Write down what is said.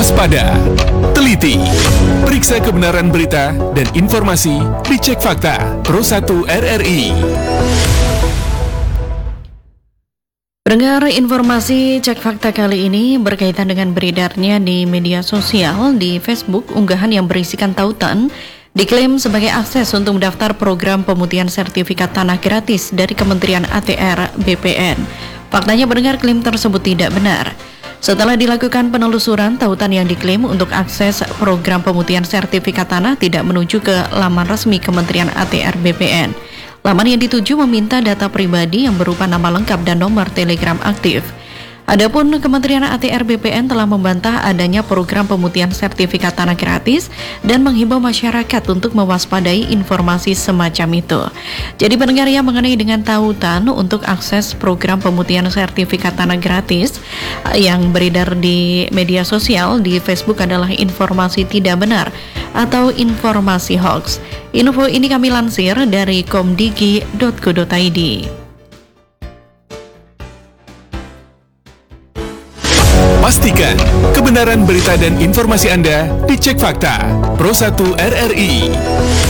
Waspada, teliti, periksa kebenaran berita dan informasi, dicek fakta. Pro 1 RRI. Pendengar, informasi cek fakta kali ini berkaitan dengan beredarnya di media sosial di Facebook unggahan yang berisikan tautan diklaim sebagai akses untuk mendaftar program pemutihan sertifikat tanah gratis dari Kementerian ATR BPN. Faktanya pendengar, klaim tersebut tidak benar. Setelah dilakukan penelusuran, tautan yang diklaim untuk akses program pemutihan sertifikat tanah tidak menuju ke laman resmi Kementerian ATR BPN. Laman yang dituju meminta data pribadi yang berupa nama lengkap dan nomor telegram aktif. Adapun Kementerian ATR BPN telah membantah adanya program pemutihan sertifikat tanah gratis dan menghimbau masyarakat untuk mewaspadai informasi semacam itu. Jadi pendengar, yang mengenai dengan tautan untuk akses program pemutihan sertifikat tanah gratis yang beredar di media sosial di Facebook adalah informasi tidak benar atau informasi hoax. Info ini kami lansir dari komdigi.go.id. Pastikan kebenaran berita dan informasi Anda dicek fakta. Pro 1 RRI.